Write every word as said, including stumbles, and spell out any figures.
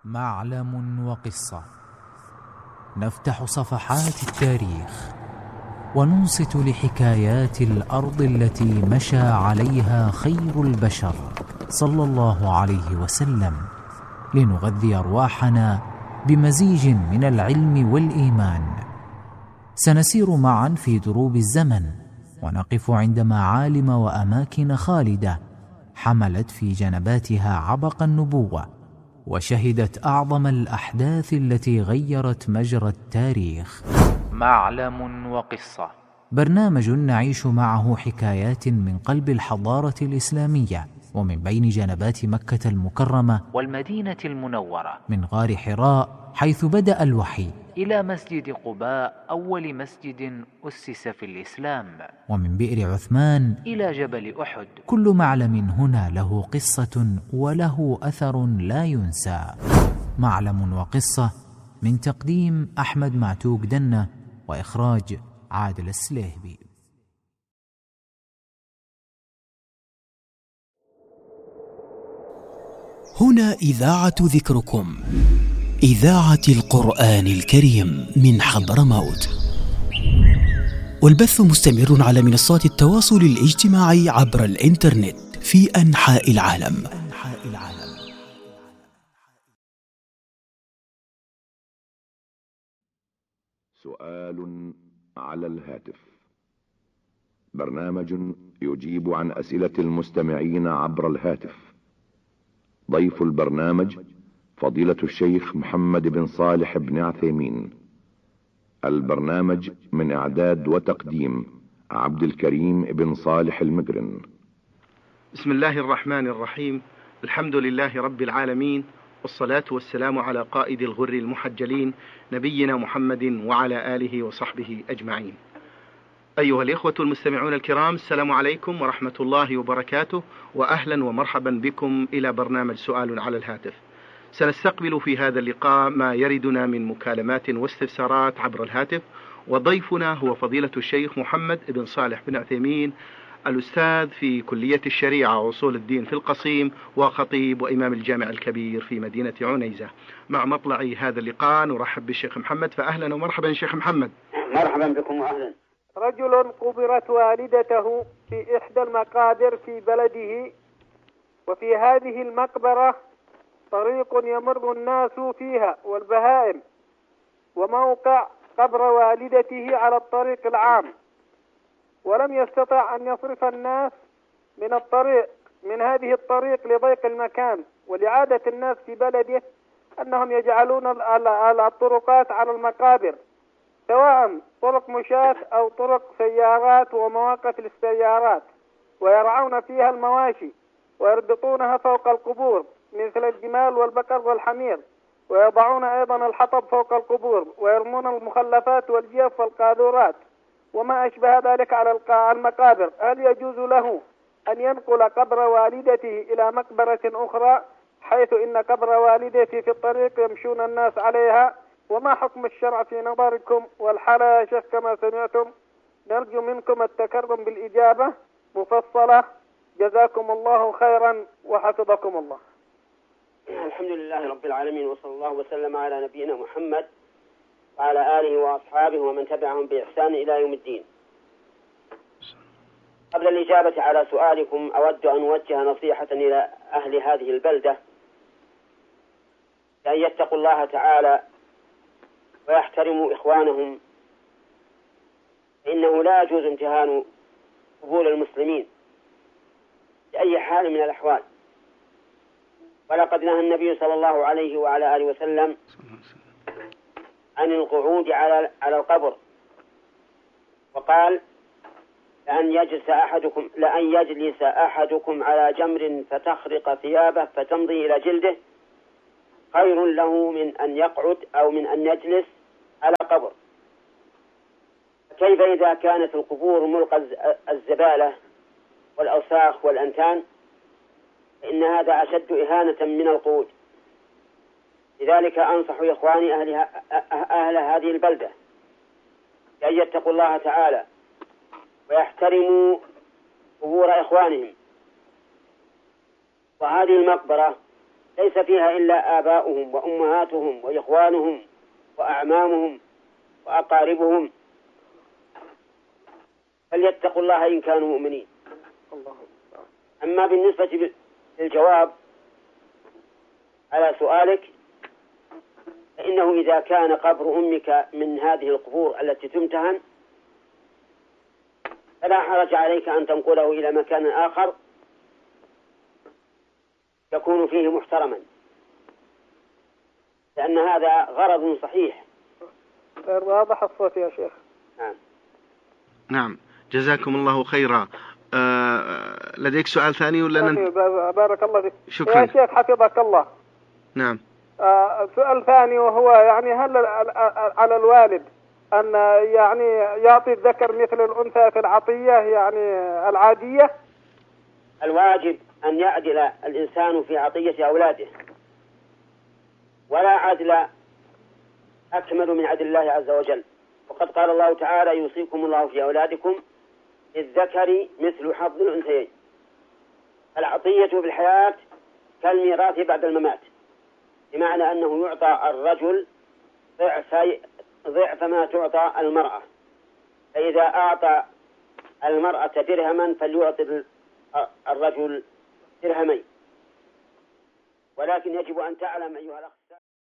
معلم وقصة. نفتح صفحات التاريخ وننصت لحكايات الأرض التي مشى عليها خير البشر صلى الله عليه وسلم، لنغذي أرواحنا بمزيج من العلم والإيمان. سنسير معا في دروب الزمن ونقف عند معالم وأماكن خالدة حملت في جنباتها عبق النبوة، وشهدت أعظم الأحداث التي غيرت مجرى التاريخ. معلم وقصة، برنامج نعيش معه حكايات من قلب الحضارة الإسلامية ومن بين جنبات مكة المكرمة والمدينة المنورة، من غار حراء حيث بدأ الوحي إلى مسجد قباء أول مسجد أسس في الإسلام، ومن بئر عثمان إلى جبل أحد. كل معلم هنا له قصة وله أثر لا ينسى. معلم وقصة، من تقديم أحمد معتوق دنة وإخراج عادل السليهبي. هنا إذاعة ذكركم، إذاعة القرآن الكريم من حضرموت، والبث مستمر على منصات التواصل الاجتماعي عبر الإنترنت في أنحاء العالم. سؤال على الهاتف، برنامج يجيب عن أسئلة المستمعين عبر الهاتف. ضيف البرنامج فضيلة الشيخ محمد بن صالح بن عثيمين. البرنامج من إعداد وتقديم عبد الكريم بن صالح المقرن. بسم الله الرحمن الرحيم. الحمد لله رب العالمين، والصلاة والسلام على قائد الغر المحجلين نبينا محمد وعلى آله وصحبه أجمعين. أيها الإخوة المستمعون الكرام، السلام عليكم ورحمة الله وبركاته، وأهلا ومرحبا بكم إلى برنامج سؤال على الهاتف. سنستقبل في هذا اللقاء ما يردنا من مكالمات واستفسارات عبر الهاتف، وضيفنا هو فضيلة الشيخ محمد بن صالح بن عثيمين، الأستاذ في كلية الشريعة وأصول الدين في القصيم، وخطيب وإمام الجامع الكبير في مدينة عنيزة. مع مطلع هذا اللقاء نرحب بالشيخ محمد، فأهلا ومرحبا شيخ محمد. مرحبا بكم وأهلا. رجل قبرت والدته في إحدى المقابر في بلده، وفي هذه المقبرة طريق يمر الناس فيها والبهائم، وموقع قبر والدته على الطريق العام، ولم يستطع أن يصرف الناس من الطريق من هذه الطريق لضيق المكان، ولعادة الناس في بلده أنهم يجعلون الطرقات على المقابر، سواء طرق مشاة أو طرق سيارات ومواقف للسيارات، ويرعون فيها المواشي ويربطونها فوق القبور مثل الجمال والبقر والحمير، ويضعون أيضا الحطب فوق القبور، ويرمون المخلفات والجيف والقاذورات وما أشبه ذلك على المقابر. هل يجوز له أن ينقل قبر والدته إلى مقبرة أخرى، حيث إن قبر والدته في الطريق يمشون الناس عليها؟ وما حكم الشرع في نظركم والحالة يا شيخ كما سمعتم؟ نرجو منكم التكرم بالإجابة مفصلة، جزاكم الله خيرا وحفظكم الله. الحمد لله رب العالمين، وصلى الله وسلم على نبينا محمد وعلى آله وأصحابه ومن تبعهم بإحسان إلى يوم الدين. قبل الإجابة على سؤالكم أود أن أوجه نصيحة إلى أهل هذه البلدة أن يتقوا الله تعالى ويحترموا إخوانهم، إنه لا يجوز امتهان قبور المسلمين بأي حال من الأحوال. ولقد نهى النبي صلى الله عليه وعلى آله وسلم عن القعود على على القبر، وقال: لأن يجلس أحدكم لأن يجلس أحدكم على جمر فتخرق ثيابه فتمضي إلى جلده خير له من أن يقعد أو من أن يجلس على قبر. كيف إذا كانت القبور ملقى الزبالة والأوساخ والأنتان؟ إن هذا أشد إهانة من القعود. لذلك أنصح إخواني أهل, أهل هذه البلدة أن يتقوا الله تعالى ويحترموا قبور إخوانهم. وهذه المقبرة ليس فيها إلا آباؤهم وأمهاتهم وإخوانهم وأعمامهم وأقاربهم، فليتقوا الله إن كانوا مؤمنين. أما بالنسبة للجواب على سؤالك، فإنه إذا كان قبر أمك من هذه القبور التي تمتهن فلا حرج عليك أن تنقله إلى مكان آخر يكون فيه محترما، لأن هذا غرض صحيح. واضح الصوت يا شيخ. نعم. نعم، جزاكم الله خيرا. آه لديك سؤال ثاني ولا نن... بارك الله فيك. شكرا يا شيخ حفظك الله. نعم. آه سؤال ثاني، وهو يعني هل على الوالد أن يعني يعطي الذكر مثل الأنثى في العطية يعني العادية؟ الواجب أن يعدل الإنسان في عطية أولاده، ولا عدل أكمل من عدل الله عز وجل. وقد قال الله تعالى: يوصيكم الله في أولادكم للذكر مثل حظ الأنثيين. العطية في الحياة كالميراث بعد الممات، بمعنى أنه يعطى الرجل ضعف ضعف ما تعطى المرأة. فإذا أعطى المرأة درهما فليعطي الرجل درهمين. ولكن يجب أن تعلم أيها الأخ